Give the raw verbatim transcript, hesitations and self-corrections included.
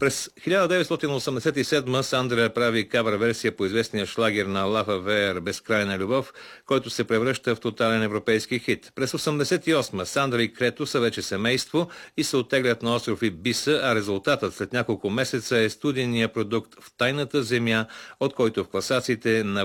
През хиляда деветстотин осемдесет и седма Сандра прави кавър версия по известния шлагер на Лафа Веер "Безкрайна любов", който се превръща в тотален европейски хит. През осемдесет и осма Сандра и Крето са вече семейство и се оттеглят на остров Ибиса, а резултатът след няколко месеца е студийния продукт "В тайната земя", от който в класациите на